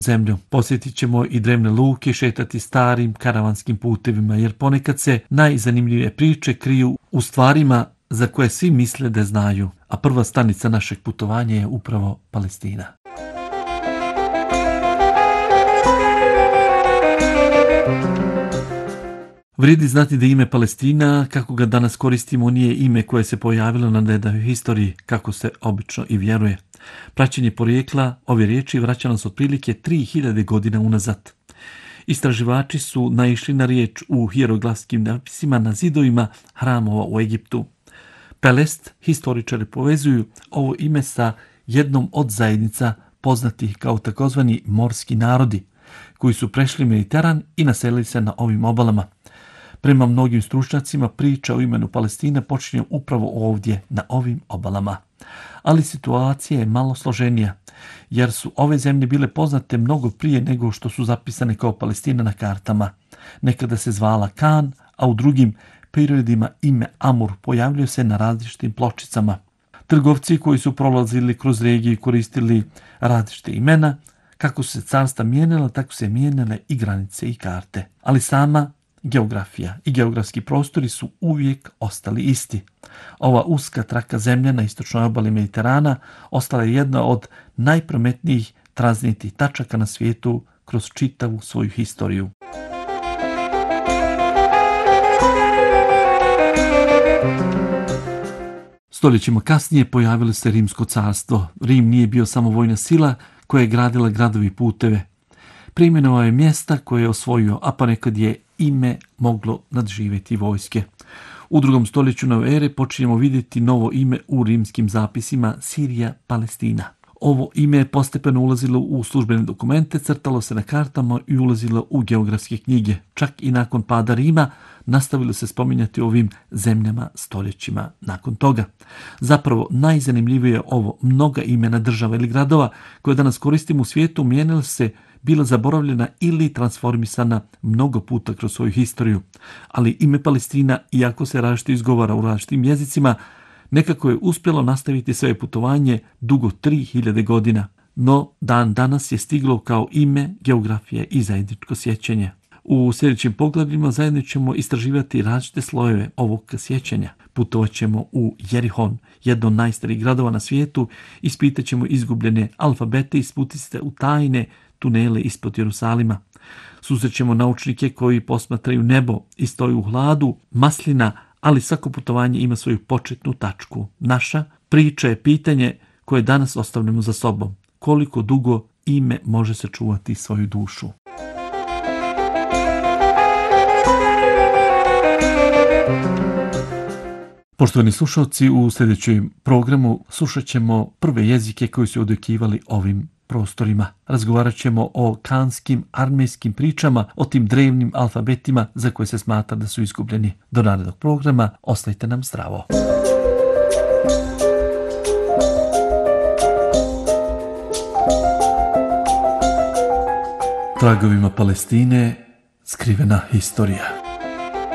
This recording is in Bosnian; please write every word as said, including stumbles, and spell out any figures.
zemlju. Posjetit ćemo i drevne luke, šetati starim karavanskim putevima, jer ponekad se najzanimljivije priče kriju u stvarima za koje svi misle da znaju, a prva stanica našeg putovanja je upravo Palestina. Vrijedi znati da ime Palestina, kako ga danas koristimo, nije ime koje se pojavilo na nedavnoj historiji, kako se obično i vjeruje. Praćenje porijekla ove riječi vraća nas otprilike tri hiljade godina unazad. Istraživači su naišli na riječ u hijeroglafskim napisima na zidovima hramova u Egiptu. Pelest, historičari povezuju ovo ime sa jednom od zajednica poznatih kao takozvani morski narodi, koji su prešli Mediteran i naselili se na ovim obalama. Prema mnogim stručnjacima, priča o imenu Palestina počinje upravo ovdje, na ovim obalama. Ali situacija je malo složenija, jer su ove zemlje bile poznate mnogo prije nego što su zapisane kao Palestina na kartama. Nekada se zvala Kan, a u drugim periodima ime Amur pojavljuje se na različitim pločicama. Trgovci koji su prolazili kroz regiju koristili različite imena. Kako su se carstva mijenjala, tako se mijenjale i granice i karte. Ali sama geografija i geografski prostori su uvijek ostali isti. Ova uska traka zemlje na istočnoj obali Mediterana ostala je jedna od najprometnijih tranzitnih tačaka na svijetu kroz čitavu svoju historiju. Stoljećima kasnije pojavilo se Rimsko carstvo. Rim nije bio samo vojna sila koja je gradila gradovi i puteve. Preimenovao je mjesta koje je osvojio, a ponekad je ime moglo nadživjeti vojske. U drugom stoljeću nove ere počinjemo vidjeti novo ime u rimskim zapisima Sirija Palestina. Ovo ime je postepeno ulazilo u službene dokumente, crtalo se na kartama i ulazilo u geografske knjige. Čak i nakon pada Rima nastavilo se spominjati ovim zemljama stoljećima nakon toga. Zapravo najzanimljivije je ovo: mnoga imena država ili gradova koje danas koristimo u svijetu mijenjala se, bila zaboravljena ili transformisana mnogo puta kroz svoju historiju. Ali ime Palestina, iako se različito izgovara u različitim jezicima, nekako je uspjelo nastaviti svoje putovanje dugo tri hiljade godina. No, dan danas je stiglo kao ime, geografije i zajedničko sjećanje. U sljedećim poglavljima zajedno ćemo istraživati različite slojeve ovog sjećanja. Putovat ćemo u Jerihon, jedno od najstarijih gradova na svijetu, ispitat ćemo izgubljene alfabete i spustiti se u tajne tunele ispod Jerusalima. Susrećemo naučnike koji posmatraju nebo i stoju u hladu maslina, ali svako putovanje ima svoju početnu tačku. Naša priča je pitanje koje danas ostavljamo za sobom. Koliko dugo ime može sačuvati svoju dušu? Poštovani slušalci, u sljedećem programu slušat ćemo prve jezike koji su odjekivali ovim prostorima. Razgovarat ćemo o kanskim armijskim pričama, o tim drevnim alfabetima za koje se smatra da su izgubljeni. Do narednog programa, ostajte nam zdravo. Tragovima Palestine skrivena historija.